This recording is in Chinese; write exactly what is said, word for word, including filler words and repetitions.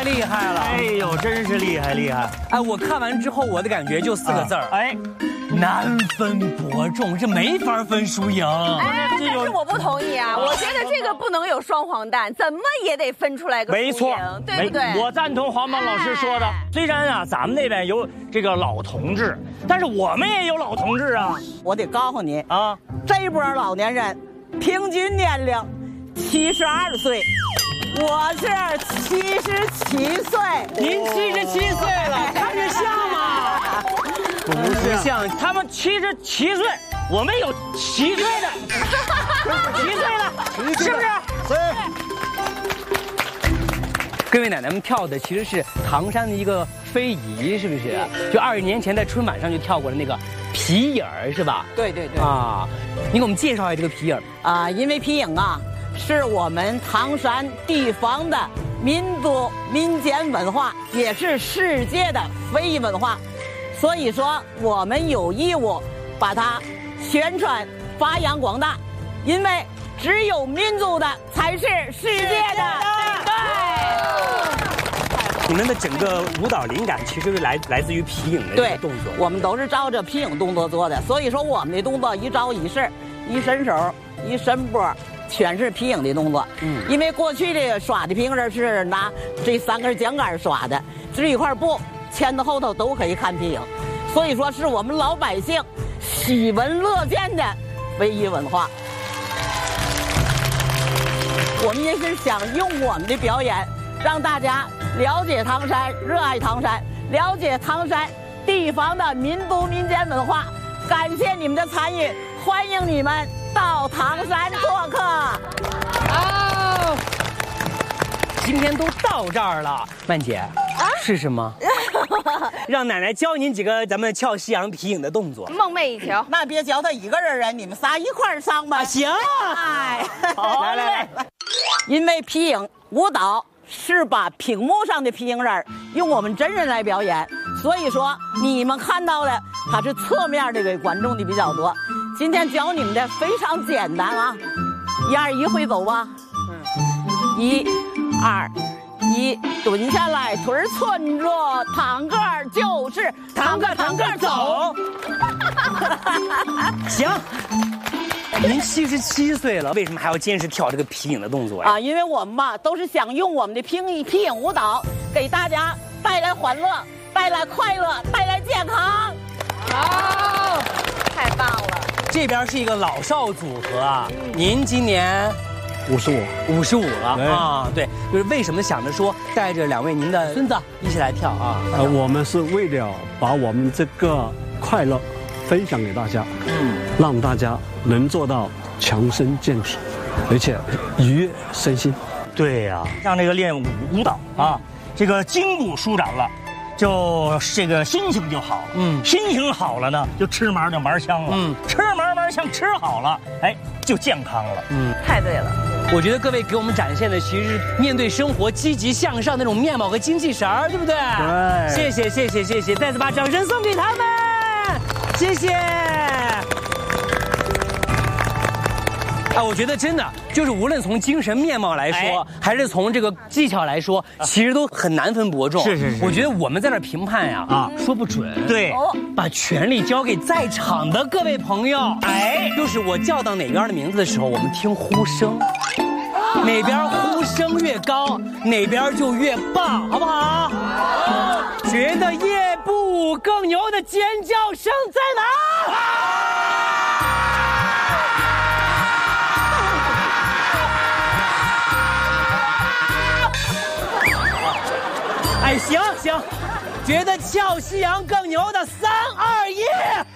厉害了！ 哎呦，真是厉害厉害！ 哎，我看完之后，我的感觉就四个字儿， 啊、哎， 难分伯仲，这没法分输赢。 哎，但是我不同意啊！我觉得这个不能有双黄蛋，怎么也得分出来个输赢， 没错， 对不对？ 我赞同黄毛老师说的。哎、虽然啊，咱们那边有这个老同志，但是我们也有老同志啊。 我得告诉你啊， 这波老年人平均年龄七十二岁。我是七十七岁， 您七十七岁了，看着像吗？ 不像，他们七十七岁，我们有七岁的，七岁了，是不是？ 对。 各位奶奶们跳的其实是唐山的一个非遗，是不是？就二十年前在春晚上就跳过的那个皮影儿，是吧？ 对对对。 啊，你给我们介绍一下这个皮影啊，因为皮影啊。是我们唐山地方的民族民间文化，也是世界的非遗文化，所以说我们有义务把它宣传发扬光大，因为只有民族的才是世界的。对， 你们的整个舞蹈灵感其实是来来自于皮影的这个动作， 我们都是照着皮影动作做的，所以说我们的动作一招一式，一伸手，一伸脖。全是皮影的动作，嗯，因为过去这个耍的皮影人是拿这三根桨杆耍的，这一块布前头后头都可以看皮影，所以说是我们老百姓喜闻乐见的非遗文化。我们也是想用我们的表演让大家了解唐山，热爱唐山，了解唐山地方的民族民间文化。感谢你们的参与，欢迎你们到唐山做客。 好，今天都到这儿了，曼姐，啊，是什么？ 让奶奶教您几个咱们跳西洋皮影的动作。 梦寐以求。 那别教他一个人啊，你们仨一块儿上吧。 啊、行。 哎， 好，来来来。 因为皮影舞蹈是把屏幕上的皮影人用我们真人来表演，所以说你们看到的它是侧面的给观众的比较多。今天教你们的非常简单啊，一二一会走吧。嗯，一、二、一，蹲下来，腿儿抻着，探个儿就是探个探个走。 行。您七十七岁了，为什么还要坚持跳这个皮影的动作呀？ 啊，因为我们吧都是想用我们的皮影皮影舞蹈给大家带来欢乐，带来快乐，带来健康。 好， 太棒了！ 这边是一个老少组合啊，嗯、您今年五十五， 五十五了啊？对，就是为什么想着说带着两位您的孙子一起来跳啊？ 呃，我们是为了把我们这个快乐分享给大家，嗯，让大家能做到强身健体，而且愉悦身心。 对呀、啊，像这个练舞蹈啊，这个筋骨舒展了，就这个心情就好了。嗯，心情好了呢，就吃麻就麻香了。嗯，吃麻麻香吃好了，哎，就健康了。 嗯，太对了。 我觉得各位给我们展现的其实是面对生活积极向上那种面貌和精气神儿，对不对？ 对。 谢谢谢谢谢谢，再次把掌声送给他们。谢谢。啊，我觉得真的就是无论从精神面貌来说，哎、还是从这个技巧来说，其实都很难分伯仲。 是是是。 我觉得我们在那评判呀，啊，说不准。 对。 把权力交给在场的各位朋友。哎，就是我叫到哪边的名字的时候，我们听呼声，哪边呼声越高，哪边就越棒，好不好？好。觉得夜步更牛的尖叫声在哪？哎，行行，觉得跳西洋更牛的三二一。